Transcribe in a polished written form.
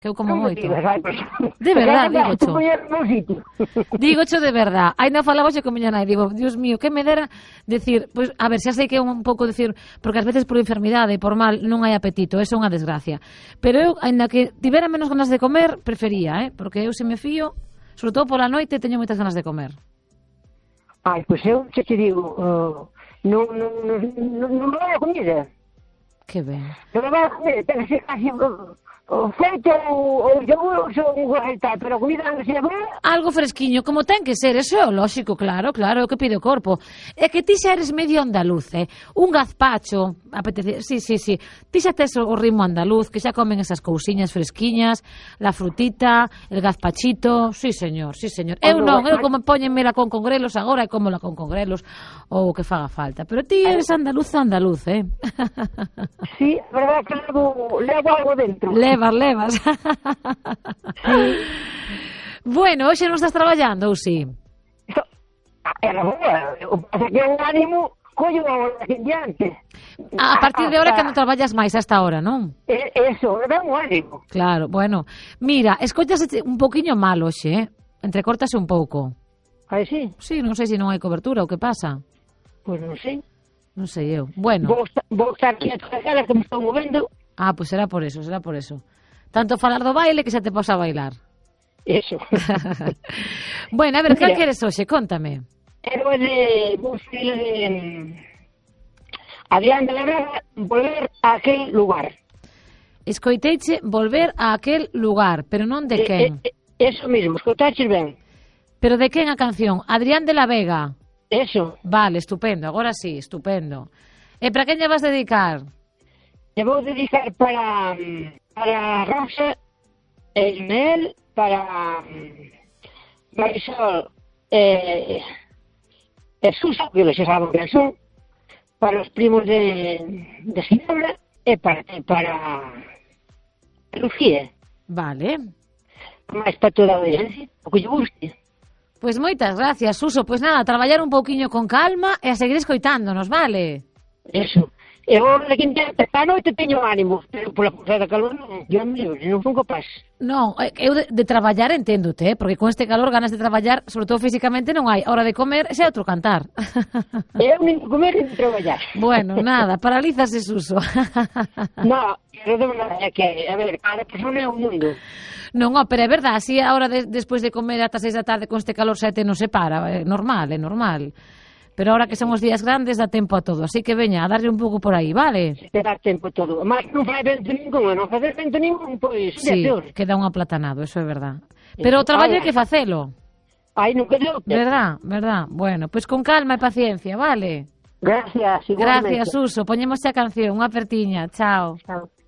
que eu como Non me moito. digas, ai, pues, De verdad, digo tú cho. poñer no sitio. Digo cho de verdad. Ainda falaba xe con miña nai, digo, Dios mío, que me dera decir, pois, a ver, xa sei que é un pouco decir, porque ás veces por enfermidade e por mal non hai apetito, eso é unha desgracia. Pero eu, aínda que tivera menos ganas de comer, prefería, porque eu se me fío, sobre todo pola noite, teño moitas ganas de comer. Ai, pois eu che digo, non me vai a comida. Que ben. Non me vai a comida, ten que ser casi o feito ou yogur ou un tal, pero a comida non se vai. Algo fresquiño, como ten que ser, eso é o lóxico, claro, é o que pide o corpo. É que ti xa eres medio andaluz, un gazpacho, apetece, sí, ti xa tes o ritmo andaluz, que xa comen esas cousiñas fresquiñas, la frutita, el gazpachito, sí señor. Eu non, eu como póñenmela con congrelos agora e como la con congrelos, ou o que faga falta, pero ti eres andaluz, Sí, a verdade que levo algo dentro. Levas. Sí. Bueno, hoxe non estás traballando, ou si? Era boa, o que pasa que é un ánimo collo aquí en diante. A partir de ahora que non traballas máis hasta ahora, non? Eso, dá un ánimo. Claro, bueno. Mira, escoitas un poquinho mal hoxe, entrecortase un pouco. Ai, sí? Sí, non sei se non hai cobertura, o que pasa? Pois non sei. Non sei eu. Bueno. Vou estar aquí a traballar, que me estou movendo. Ah, pois será por eso. Tanto falar do baile que xa te posa a bailar. Eso. Bueno, a ver, que queres hoxe? Contame. Era de Adrián de la Vega, volver a aquel lugar. Escoiteiche volver a aquel lugar, pero non de quen. Eso mismo, escoitaches ben. Pero de quen a canción? Adrián de la Vega. Eso. Vale, estupendo, agora sí, estupendo. E para quen lle vas dedicar? Te vou dedicar para Rosa, Ismael, para Marisol e Susa, que xa saben que son, para os primos de Ginebra e para Lucía. Vale. Máis para toda a audiencia, o que lle guste. Pois moitas gracias, Suso. Pois nada, traballar un pouquiño con calma e a seguir escoitándonos, vale? Eso. E agora de quinta a noite teño ánimo, pero pola forza da calor non son capaz. Non, eu de traballar enténdote, porque con este calor ganas de traballar, sobre todo físicamente, non hai. A hora de comer, xa é outro cantar. Eu nin comer nin traballar. Bueno, nada, paralízase, Suso. Non, pero de verdade, é que, a ver, cada persona é un mundo. Non, pero é verdade, así a hora despois de comer ata 6 da tarde con este calor 7 non se para, é normal. Pero ahora que son os días grandes dá tempo a todo, así que veña, a darlle un pouco por aí, vale? Se te dá tempo todo, mas non fai vento ningún, non facer vento ningún, pois, sí, queda un aplatanado, eso é verdad. Pero o traballo hai que facelo. Ai, non queda outra. Verdad. Bueno, pois con calma e paciencia, vale? Gracias, igualmente. Gracias, Suso. Poñemos a canción, unha apertiña. Chao. Chao.